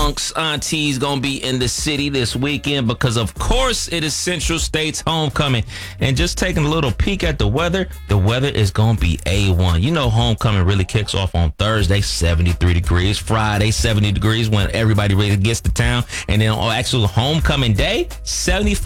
unks, aunties gonna be in the city this weekend because, of course, it is Central State's homecoming. And just taking a little peek at the weather is gonna be A1. You know, homecoming really kicks off on Thursday, 73 degrees. Friday, 70 degrees when everybody really gets to town. And then on actual homecoming day, 75.